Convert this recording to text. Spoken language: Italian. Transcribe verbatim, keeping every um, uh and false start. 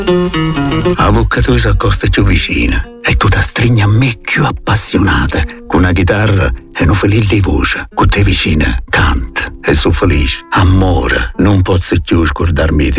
Avvocato si accosta più vicina e tu ti stringi a me più appassionata, con una chitarra e un felice di voce, con te vicina, canta e sono felice. Amore, non posso più scordarmi di te.